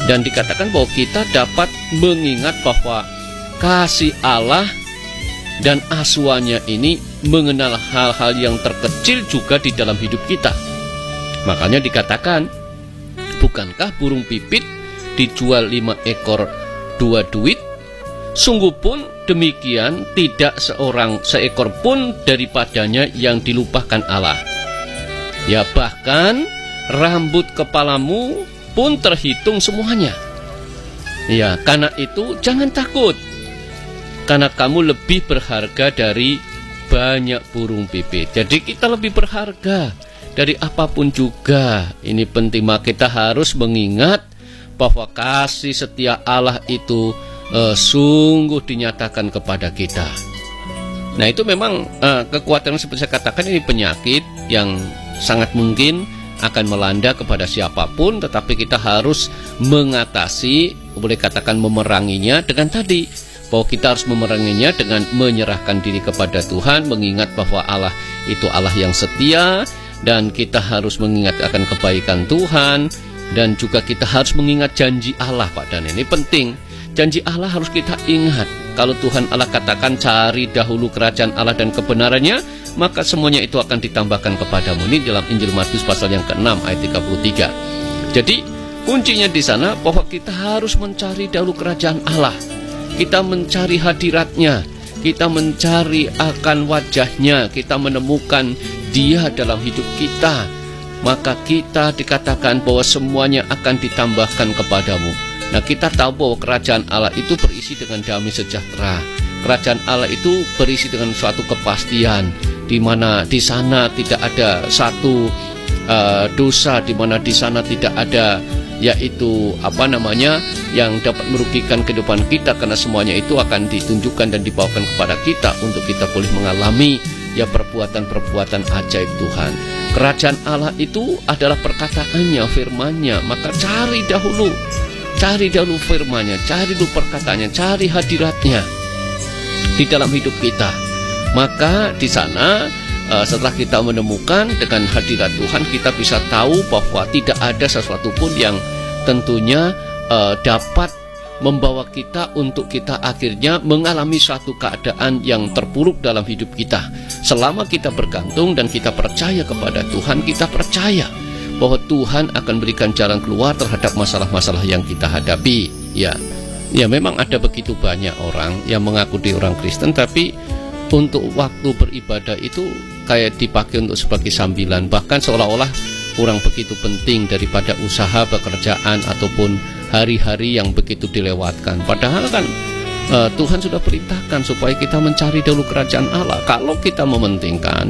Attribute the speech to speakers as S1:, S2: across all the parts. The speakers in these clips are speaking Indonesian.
S1: Dan dikatakan bahwa kita dapat mengingat bahwa kasih Allah dan asuhannya ini mengenal hal-hal yang terkecil juga di dalam hidup kita. Makanya dikatakan, bukankah burung pipit dijual 5 ekor 2 duit? Sungguh pun demikian tidak seekor pun daripadanya yang dilupakan Allah. Ya, bahkan rambut kepalamu pun terhitung semuanya. Ya, karena itu jangan takut, karena kamu lebih berharga dari banyak burung pipit. Jadi kita lebih berharga dari apapun juga. Ini penting, maka kita harus mengingat bahwa kasih setia Allah itu sungguh dinyatakan kepada kita. Nah, itu memang kekuatan seperti saya katakan, ini penyakit yang sangat mungkin akan melanda kepada siapapun, tetapi kita harus mengatasi, boleh katakan memeranginya dengan tadi, bahwa kita harus memeranginya dengan menyerahkan diri kepada Tuhan, mengingat bahwa Allah itu Allah yang setia, dan kita harus mengingat akan kebaikan Tuhan, dan juga kita harus mengingat janji Allah, Pak Dan. Ini penting, janji Allah harus kita ingat. Kalau Tuhan Allah katakan cari dahulu kerajaan Allah dan kebenarannya, maka semuanya itu akan ditambahkan kepadamu. Ini dalam Injil Matius pasal yang ke-6 ayat 33. Jadi kuncinya di sana bahwa kita harus mencari dahulu kerajaan Allah. Kita mencari hadiratnya, kita mencari akan wajahnya, kita menemukan Dia dalam hidup kita. Maka kita dikatakan bahwa semuanya akan ditambahkan kepadamu. Nah, kita tahu bahwa kerajaan Allah itu berisi dengan damai sejahtera. Kerajaan Allah itu berisi dengan suatu kepastian, di mana di sana tidak ada satu dosa, di mana di sana tidak ada yaitu yang dapat merugikan kehidupan kita, karena semuanya itu akan ditunjukkan dan dibawakan kepada kita untuk kita boleh mengalami ya perbuatan-perbuatan ajaib Tuhan. Kerajaan Allah itu adalah perkataannya, firman-Nya. Maka cari dahulu firman-Nya, cari dulu perkataannya, cari hadiratnya di dalam hidup kita. Maka di sana setelah kita menemukan dengan hadirat Tuhan, kita bisa tahu bahwa tidak ada sesuatu pun yang tentunya dapat membawa kita untuk kita akhirnya mengalami suatu keadaan yang terpuruk dalam hidup kita. Selama kita bergantung dan kita percaya kepada Tuhan, kita percaya bahwa Tuhan akan berikan jalan keluar terhadap masalah-masalah yang kita hadapi. Ya, memang ada begitu banyak orang yang mengaku diri orang Kristen, tapi untuk waktu beribadah itu kayak dipakai untuk sebagai sambilan, bahkan seolah-olah kurang begitu penting daripada usaha pekerjaan ataupun hari-hari yang begitu dilewatkan. Padahal kan Tuhan sudah perintahkan supaya kita mencari dahulu kerajaan Allah. Kalau kita mementingkan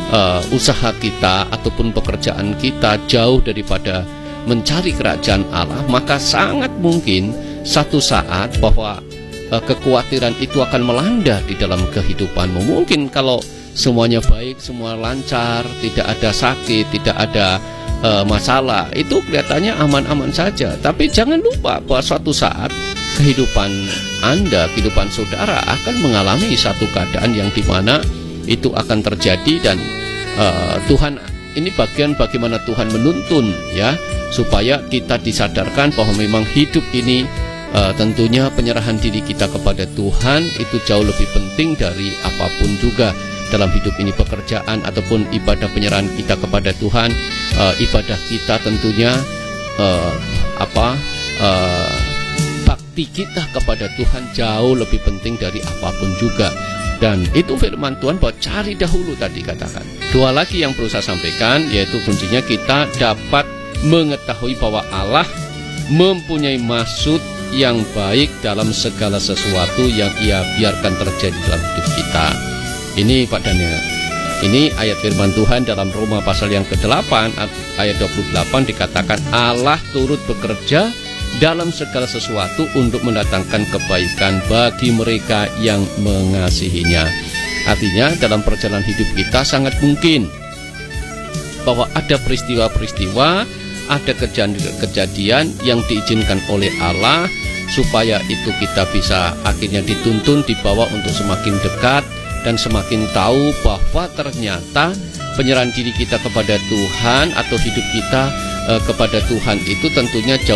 S1: usaha kita ataupun pekerjaan kita jauh daripada mencari kerajaan Allah, maka sangat mungkin satu saat bahwa kekhawatiran itu akan melanda di dalam kehidupanmu. Mungkin kalau semuanya baik, semua lancar, tidak ada sakit, tidak ada masalah, itu kelihatannya aman-aman saja. Tapi jangan lupa bahwa suatu saat kehidupan Anda, kehidupan saudara akan mengalami satu keadaan yang dimana itu akan terjadi. Dan Tuhan, ini bagian bagaimana Tuhan menuntun ya, supaya kita disadarkan bahwa memang hidup ini tentunya penyerahan diri kita kepada Tuhan itu jauh lebih penting dari apapun juga dalam hidup ini. Pekerjaan ataupun ibadah penyerahan kita kepada Tuhan, ibadah kita tentunya bakti kita kepada Tuhan jauh lebih penting dari apapun juga. Dan itu firman Tuhan bahwa cari dahulu tadi katakan. Dua lagi yang perlu saya sampaikan, yaitu kuncinya kita dapat mengetahui bahwa Allah mempunyai maksud yang baik dalam segala sesuatu yang Ia biarkan terjadi dalam hidup kita. Ini Pak Daniel, ini ayat firman Tuhan dalam Roma pasal yang ke-8 ayat 28 dikatakan Allah turut bekerja dalam segala sesuatu untuk mendatangkan kebaikan bagi mereka yang mengasihinya. Artinya dalam perjalanan hidup kita sangat mungkin bahwa ada peristiwa-peristiwa, ada kejadian yang diizinkan oleh Allah supaya itu kita bisa akhirnya dituntun, dibawa untuk semakin dekat dan semakin tahu bahwa ternyata penyerahan diri kita kepada Tuhan atau hidup kita kepada Tuhan itu tentunya jauh